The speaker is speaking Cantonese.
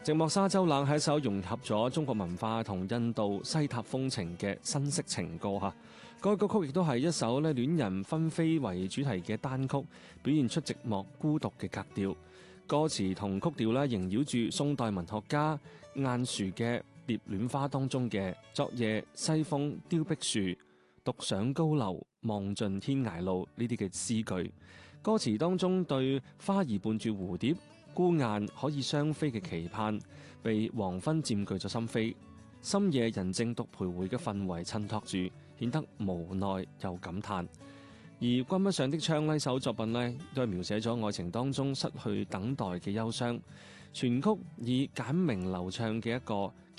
寂寞沙洲冷係一首融合咗中國文化同印度西塔風情嘅新式情歌嚇。該歌曲亦都係一首戀人分飛為主題嘅單曲，表現出寂寞孤獨嘅格調。歌詞同曲調縈繞住宋代文學家晏殊嘅《蝶戀花》當中嘅昨夜西風凋碧樹，獨上高樓望盡天涯路呢啲嘅詩句。歌詞當中對花兒伴住蝴蝶孤雁可以雙飛嘅期盼，被黃昏佔據咗心扉，深夜人靜獨徘徊嘅氛圍襯托住，顯得無奈又感嘆。而君不上的窗呢首作品呢，都係描寫咗愛情當中失去等待嘅憂傷，全曲以簡明流暢嘅一個